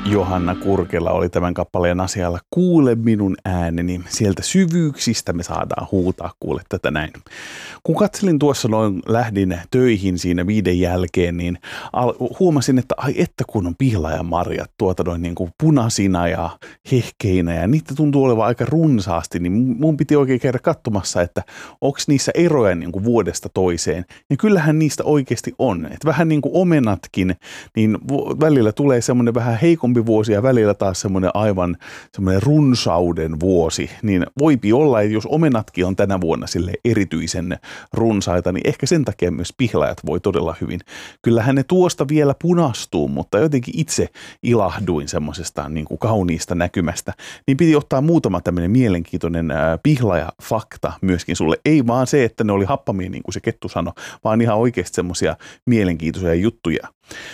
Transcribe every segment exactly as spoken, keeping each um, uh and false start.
Johanna Kurkela oli tämän kappaleen asialla Kuule minun ääneni. Sieltä syvyyksistä me saadaan huutaa, kuule tätä näin. Kun katselin tuossa noin, lähdin töihin siinä viiden jälkeen, niin al- huomasin, että ai että kun on pihlajanmarjat tuota noin niin kuin punaisina ja hehkeinä ja niitä tuntuu olevan aika runsaasti, niin mun piti oikein käydä katsomassa, että onko niissä eroja niin kuin vuodesta toiseen. Ja kyllähän niistä oikeasti on. Että vähän niin kuin omenatkin, niin välillä tulee semmoinen vähän heikompi vuosi ja välillä taas semmoinen aivan semmoinen runsauden vuosi, niin voipi olla, että jos omenatkin on tänä vuonna sille erityisen runsaita, niin ehkä sen takia myös pihlajat voi todella hyvin. Kyllähän ne tuosta vielä punastuu, mutta jotenkin itse ilahduin semmoisesta niin kuin kauniista näkymästä, niin piti ottaa muutama tämmöinen mielenkiintoinen ää, pihlajafakta myöskin sulle. Ei vaan se, että ne oli happamia, niin kuin se Kettu sanoi, vaan ihan oikeasti semmoisia mielenkiintoisia juttuja.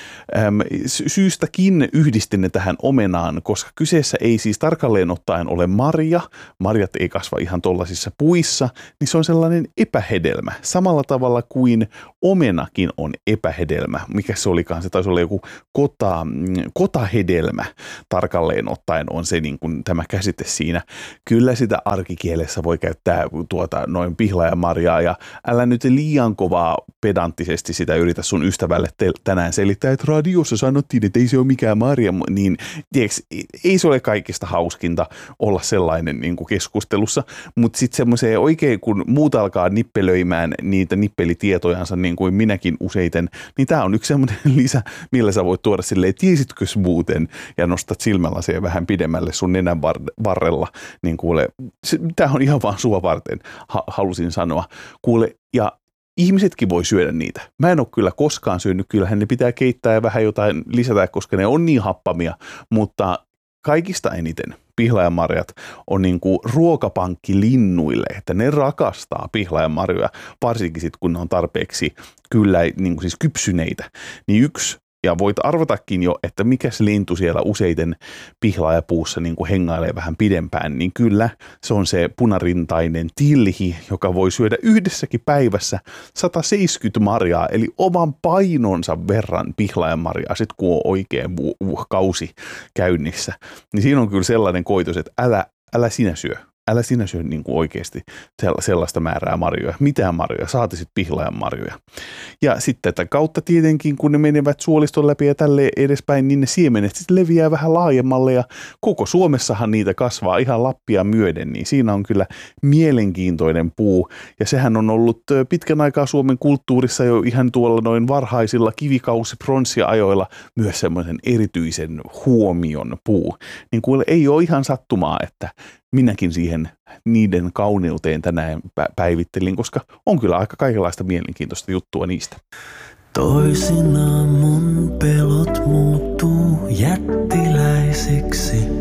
Äm, syystäkin yhdistin ne tähän omenaan, koska kyseessä ei siis tarkalleen ottaen ole marja, marjat ei kasva ihan tuollaisissa puissa, niin se on sellainen epähedelmä. Samalla tavalla kuin omenakin on epähedelmä. Mikä se olikaan? Se taisi olla joku kota, kotahedelmä tarkalleen ottaen on se niin kuin tämä käsite siinä. Kyllä sitä arkikielessä voi käyttää tuota noin pihlajanmarjaa ja älä nyt liian kovaa pedanttisesti sitä yritä sun ystävälle te- tänään selittää, että radiossa sanottiin, että ei se ole mikään marja, niin tiiäks, ei se ole kaikista hauskinta olla sellainen niin kuin keskustelussa, mutta sitten semmoiseen oikein, kun muut alkaa nippelöimään niitä nippelitietojansa niin kuin minäkin useiten, niin tämä on yksi semmoinen lisä, millä sä voit tuoda silleen, tiesitkö muuten, ja nostat silmälasia vähän pidemmälle sun nenän varrella, niin kuule, tämä on ihan vaan sua varten, ha- halusin sanoa, kuule, ja ihmisetkin voi syödä niitä. Mä en ole kyllä koskaan syönyt, kyllähän ne pitää keittää ja vähän jotain lisätä, koska ne on niin happamia, mutta kaikista eniten pihlajanmarjat on niin kuin ruokapankki linnuille, että ne rakastaa pihlajanmarjoja, varsinkin sitten kun ne on tarpeeksi kyllä niin kuin siis kypsyneitä. Niin yksi, ja voit arvatakin jo, että mikäs lintu siellä useiten pihlaajapuussa niin kuin hengailee vähän pidempään, niin kyllä se on se punarintainen tilhi, joka voi syödä yhdessäkin päivässä sata seitsemänkymmentä marjaa, eli oman painonsa verran pihlaajanmarjaa, sit kun on oikein vu- vu- kausi käynnissä. Niin siinä on kyllä sellainen koitos, että älä, älä sinä syö. Älä sinä syö niin kuin oikeasti sellaista määrää marjoja, mitään marjoja, saati sitten pihlajan marjoja. Ja sitten tätä kautta tietenkin, kun ne menevät suoliston läpi ja tälleen edespäin, niin ne siemenet sitten leviää vähän laajemmalle ja koko Suomessahan niitä kasvaa ihan Lappia myöden, niin siinä on kyllä mielenkiintoinen puu. Ja sehän on ollut pitkän aikaa Suomen kulttuurissa jo ihan tuolla noin varhaisilla kivikausi pronssiajoilla myös semmoisen erityisen huomion puu. Niin kuule, ei ole ihan sattumaa, että minäkin siihen niiden kauneuteen tänään päivittelin, koska on kyllä aika kaikenlaista mielenkiintoista juttua niistä. Toisinaan mun pelot muuttuu jättiläisiksi.